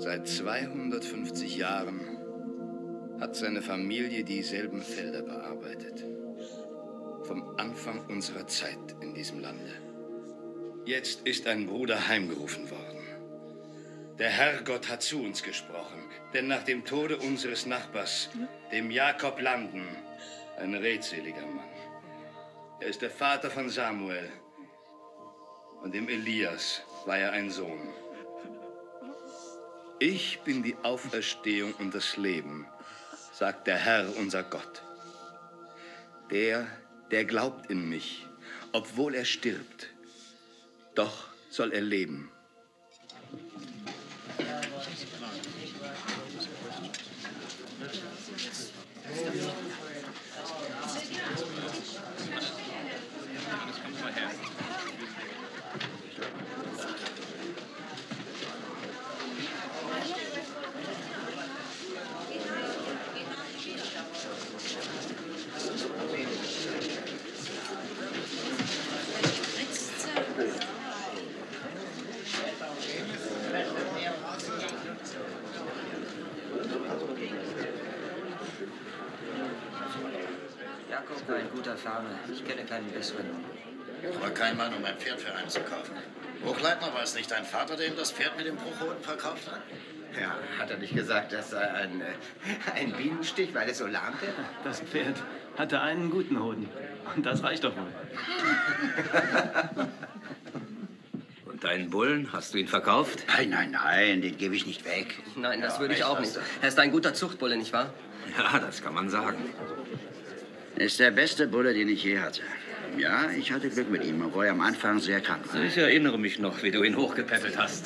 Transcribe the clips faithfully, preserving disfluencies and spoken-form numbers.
Seit zweihundertfünfzig Jahren hat seine Familie dieselben Felder bearbeitet. Vom Anfang unserer Zeit in diesem Lande. Jetzt ist ein Bruder heimgerufen worden. Der Herrgott hat zu uns gesprochen, denn nach dem Tode unseres Nachbars, dem Jakob Landen, ein redseliger Mann. Er ist der Vater von Samuel und dem Elias war er ein Sohn. Ich bin die Auferstehung und das Leben, sagt der Herr, unser Gott. Der, der glaubt in mich, obwohl er stirbt, doch soll er leben. Jakob war ein guter Farmer. Ich kenne keinen besseren. Aber kein Mann, um ein Pferd für einen zu kaufen. Hochleitner, war es nicht dein Vater, der ihm das Pferd mit dem Bruchhoden verkauft hat? Ja, hat er nicht gesagt, das sei ein, äh, ein Bienenstich, weil es so lahmte? Das Pferd hatte einen guten Hoden. Und das reicht doch wohl. Und deinen Bullen, hast du ihn verkauft? Nein, nein, nein, den gebe ich nicht weg. Nein, das Ja, würde ich echt, auch das- nicht. Er ist ein guter Zuchtbulle, nicht wahr? Ja, das kann man sagen. Ist der beste Bulle, den ich je hatte. Ja, ich hatte Glück mit ihm, obwohl er am Anfang sehr krank war. Ich erinnere mich noch, wie du ihn hochgepäppelt hast.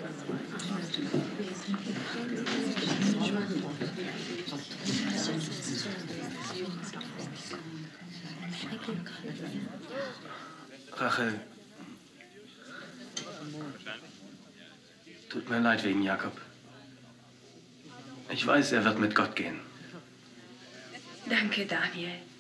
Rachel. Tut mir leid wegen Jakob. Ich weiß, er wird mit Gott gehen. Danke, Daniel.